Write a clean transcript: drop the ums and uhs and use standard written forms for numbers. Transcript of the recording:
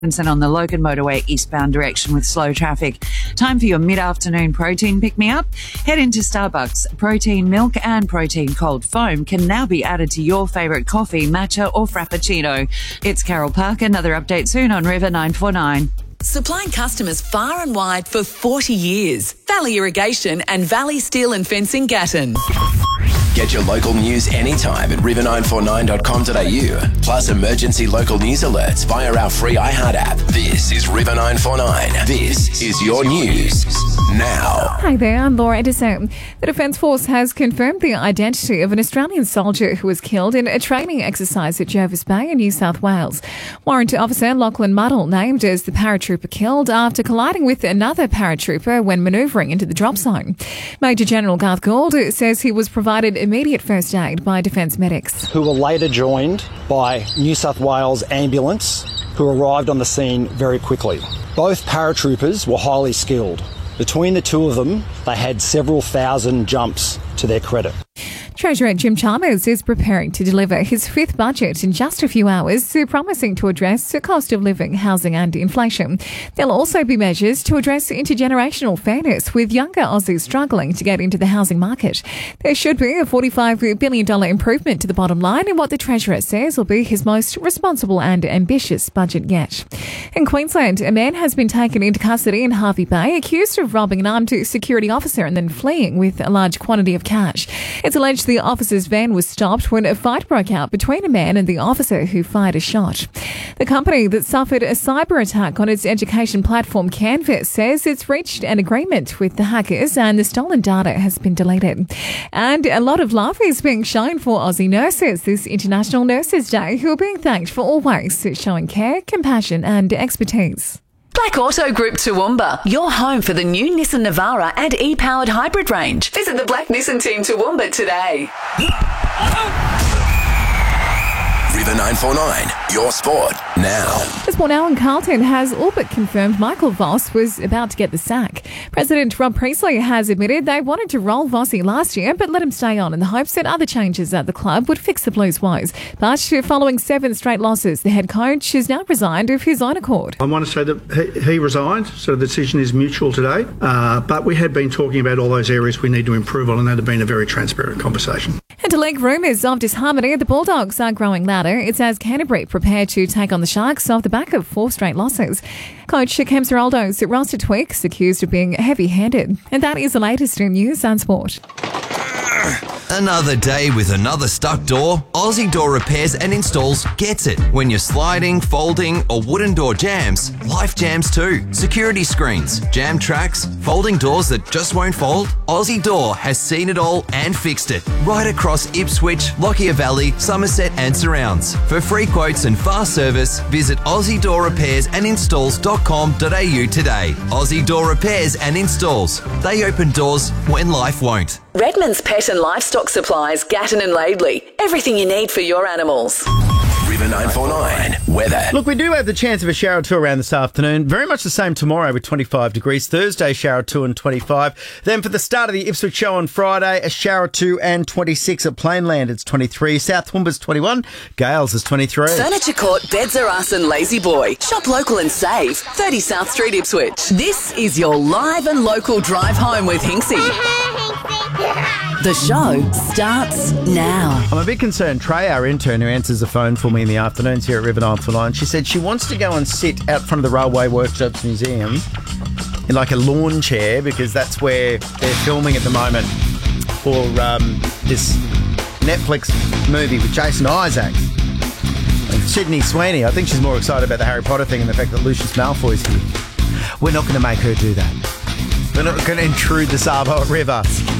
and on the Logan motorway eastbound direction with slow traffic. Time for your mid-afternoon protein pick-me-up. Head into Starbucks. Protein milk and protein cold foam can now be added to your favourite coffee, matcha or frappuccino. It's Carol Park. Another update soon on River 949. Supplying customers far and wide for 40 years. Valley Irrigation and Valley Steel and Fencing Gatton. Get your local news anytime at river949.com.au. Plus emergency local news alerts via our free iHeart app. This is River 949. This is your news now. Hi there, I'm Laura Edison. The Defence Force has confirmed the identity of an Australian soldier who was killed in a training exercise at Jervis Bay in New South Wales. Warrant Officer Lachlan Muddle named as the paratrooper killed after colliding with another paratrooper when manoeuvring into the drop zone. Major General Garth Gould says he was provided immediate first aid by Defence medics, who were later joined by New South Wales ambulance, who arrived on the scene very quickly. Both paratroopers were highly skilled. Between the two of them, they had several thousand jumps to their credit. Treasurer Jim Chalmers is preparing to deliver his fifth budget in just a few hours, promising to address the cost of living, housing and inflation. There'll also be measures to address intergenerational fairness, with younger Aussies struggling to get into the housing market. There should be a $45 billion improvement to the bottom line in what the Treasurer says will be his most responsible and ambitious budget yet. In Queensland, a man has been taken into custody in Hervey Bay, accused of robbing an armed security officer and then fleeing with a large quantity of cash. It's alleged the officer's van was stopped when a fight broke out between a man and the officer, who fired a shot. The company that suffered a cyber attack on its education platform Canvas says it's reached an agreement with the hackers and the stolen data has been deleted. And a lot of love is being shown for Aussie nurses this International Nurses Day, who are being thanked for always showing care, compassion and expertise. Black Auto Group Toowoomba, your home for the new Nissan Navara and e-powered hybrid range. Visit the Black Nissan team Toowoomba today. River 949, your sport now. This morning, Alan Carlton has all but confirmed Michael Voss was about to get the sack. President Rob Priestley has admitted they wanted to roll Vossi last year, but let him stay on in the hopes that other changes at the club would fix the Blues' woes. But following 7 straight losses, the head coach has now resigned of his own accord. I want to say that he resigned, so the decision is mutual today. But we had been talking about all those areas we need to improve on, and that had been a very transparent conversation. And to link rumours of disharmony, the Bulldogs are growing louder. It's as Canterbury prepare to take on the Sharks off the back of 4 straight losses. Coach Cam Ciraldo's roster tweaks accused of being heavy-handed. And that is the latest in news and sport. Another day with another stuck door? Aussie Door Repairs and Installs gets it. When you're sliding, folding or wooden door jams, life jams too. Security screens, jam tracks, folding doors that just won't fold? Aussie Door has seen it all and fixed it. Right across Ipswich, Lockyer Valley, Somerset and surrounds. For free quotes and fast service, visit AussieDoorRepairsandInstalls.com.au today. Aussie Door Repairs and Installs. They open doors when life won't. Redmond's Pet and Livestock Supplies, Gatton and Laidley. Everything you need for your animals. River 949, weather. Look, we do have the chance of a shower or two around this afternoon. Very much the same tomorrow with 25 degrees. Thursday, shower or two and 25. Then for the start of the Ipswich show on Friday, a shower or two and 26. At Plainland, it's 23. South Woomba's 21. Gales is 23. Furniture Court, Beds Are Us and Lazy Boy. Shop local and save. 30 South Street, Ipswich. This is your live and local drive home with Hinksy. The show starts now. I'm a bit concerned. Trey, our intern who answers the phone for me in the afternoons here at River 949, she said she wants to go and sit out front of the Railway Workshops Museum in like a lawn chair, because that's where they're filming at the moment for this Netflix movie with Jason Isaacs and Sydney Sweeney. I think she's more excited about the Harry Potter thing and the fact that Lucius Malfoy's here. We're not going to make her do that. We're not going to intrude the Savo at River.